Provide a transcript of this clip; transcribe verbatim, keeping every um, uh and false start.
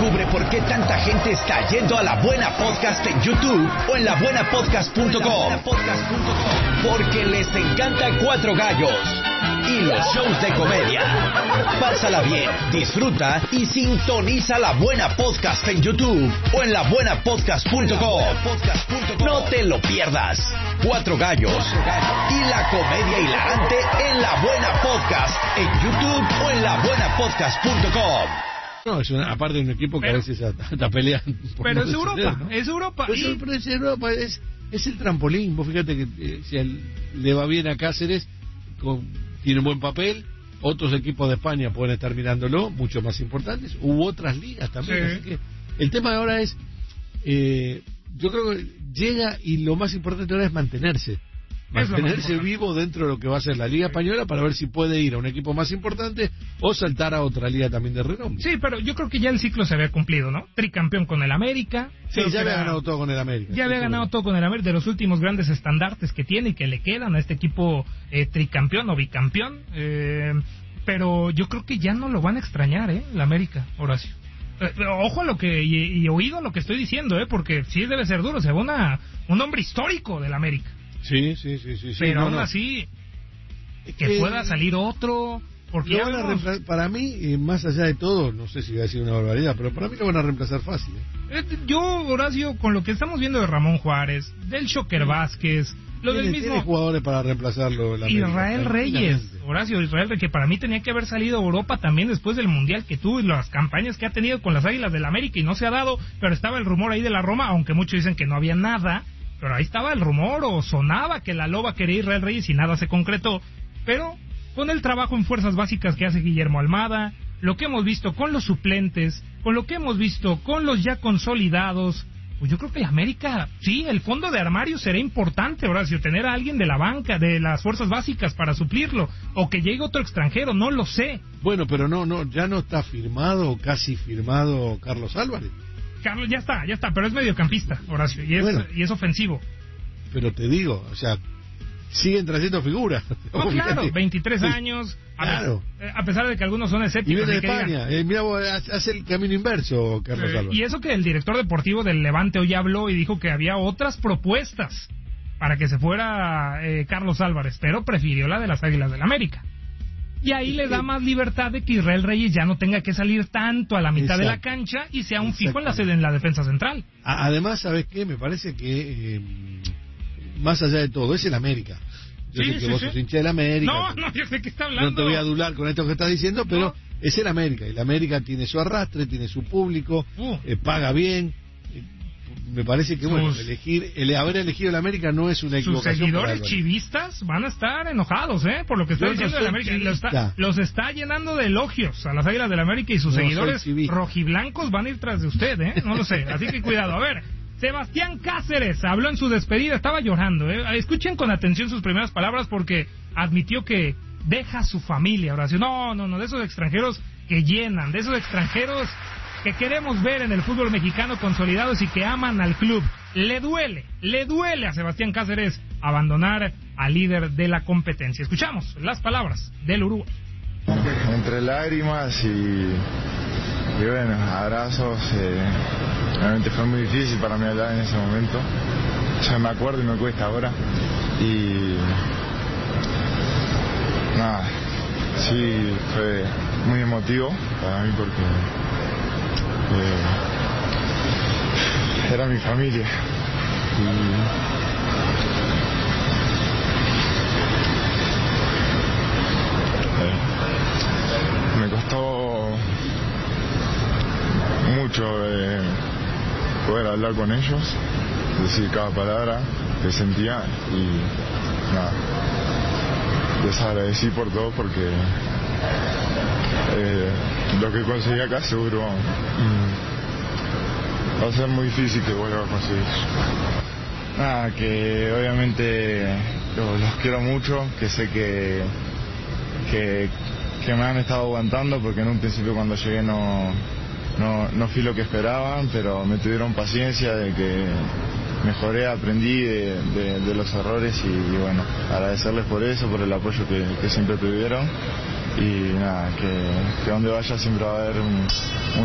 Descubre por qué tanta gente está yendo a La Buena Podcast en YouTube o en la buena podcast punto com. Porque les encanta Cuatro Gallos y los shows de comedia. Pásala bien, disfruta y sintoniza La Buena Podcast en YouTube o en la buena podcast punto com. No te lo pierdas. Cuatro Gallos y la comedia hilarante en La Buena Podcast en YouTube o en la buena podcast punto com. No, es una, aparte de un equipo que pero, a veces está peleando. Pero no es Europa, ¿no? es Europa. Pues y... es Europa, es, es el trampolín. Vos fíjate que eh, si el, le va bien a Cáceres, con, tiene un buen papel. Otros equipos de España pueden estar mirándolo, mucho más importantes. Hubo otras ligas también. Sí. Así que el tema de ahora es, eh, yo creo que llega y lo más importante ahora es mantenerse. Mantenerse vivo dentro de lo que va a ser la Liga Española para ver si puede ir a un equipo más importante o saltar a otra liga también de renombre. Sí, pero yo creo que ya el ciclo se había cumplido, ¿no? Tricampeón con el América. Sí, ya había era... ganado todo con el América. Ya había ganado todo con el América, de los últimos grandes estandartes que tiene y que le quedan a este equipo eh, tricampeón o bicampeón. Eh, pero yo creo que ya no lo van a extrañar, ¿eh? El América, Horacio. Eh, ojo a lo que, y, y oído lo que estoy diciendo, ¿eh? Porque sí debe ser duro, se va una, un hombre histórico del América. Sí, sí, sí, sí. Pero no, aún no. así, que eh, pueda salir otro, porque van a reemplazar, para mí, eh, más allá de todo, no sé si voy a decir una barbaridad, pero para mí lo van a reemplazar fácil. ¿eh? Eh, yo, Horacio, con lo que estamos viendo de Ramón Juárez, del Shocker Vázquez, lo ¿Tiene, del mismo... Tiene jugadores para reemplazarlo. La Israel América, Reyes, Horacio, Israel Reyes, que para mí tenía que haber salido a Europa también después del Mundial que tuvo y las campañas que ha tenido con las Águilas del América y no se ha dado, pero estaba el rumor ahí de la Roma, aunque muchos dicen que no había nada. Pero ahí estaba el rumor, o sonaba que la Loba quería Israel Reyes y nada se concretó. Pero con el trabajo en fuerzas básicas que hace Guillermo Almada, lo que hemos visto con los suplentes, con lo que hemos visto con los ya consolidados, pues yo creo que América, sí, el fondo de armario será importante, Horacio, tener a alguien de la banca, de las fuerzas básicas para suplirlo, o que llegue otro extranjero, no lo sé. Bueno, pero no, no, ya no está firmado, o casi firmado Carlos Álvarez. Carlos, ya está, ya está, pero es mediocampista, Horacio, y es, bueno, y es ofensivo. Pero te digo, o sea, siguen trayendo figuras. No, claro, veintitrés años, claro. A, a pesar de que algunos son escépticos. Y viene de España, eh, mira, hace el camino inverso, Carlos eh, Álvarez. Y eso que el director deportivo del Levante hoy habló y dijo que había otras propuestas para que se fuera eh, Carlos Álvarez, pero prefirió la de las Águilas del América. Y ahí le da más libertad de que Israel Reyes ya no tenga que salir tanto a la mitad Exacto. de la cancha y sea un fijo en la, en la defensa central. Además, ¿sabes qué? Me parece que, eh, más allá de todo, es el América. Yo sí, sé que sí, vos sí. sos hincha del América. No, no, yo sé que está hablando. No te voy a adular con esto que estás diciendo, pero no. es el América. Y el América tiene su arrastre, tiene su público, uh. eh, paga bien. Me parece que, Sus, bueno, elegir el haber elegido el América no es una equivocación. Sus seguidores chivistas van a estar enojados, ¿eh? Por lo que estoy diciendo del América. Los está, los está llenando de elogios a las Águilas del América y sus no seguidores rojiblancos van a ir tras de usted, ¿eh? No lo sé. Así que cuidado. A ver, Sebastián Cáceres habló en su despedida, estaba llorando, ¿eh? Escuchen con atención sus primeras palabras porque admitió que deja su familia, Horacio. No, no, no, de esos extranjeros que llenan, de esos extranjeros que queremos ver en el fútbol mexicano consolidados y que aman al club. Le duele, le duele a Sebastián Cáceres abandonar al líder de la competencia. Escuchamos las palabras del Uruguay. Entre lágrimas y, y bueno, abrazos. Eh, realmente fue muy difícil para mí hablar en ese momento. Ya me acuerdo y me cuesta ahora. Y nada, sí fue muy emotivo para mí porque Eh, era mi familia y eh, me costó mucho eh, poder hablar con ellos, decir cada palabra que sentía y nada, les agradecí por todo porque Eh, lo que conseguí acá seguro mm, va a ser muy difícil que vuelva a conseguir. Nada, que obviamente los, los quiero mucho, que sé que, que que me han estado aguantando porque en un principio cuando llegué no no, no fui lo que esperaban, pero me tuvieron paciencia de que mejoré, aprendí de, de, de los errores y, y bueno, agradecerles por eso, por el apoyo que, que siempre tuvieron y nada, que, que donde vaya siempre va a haber un, un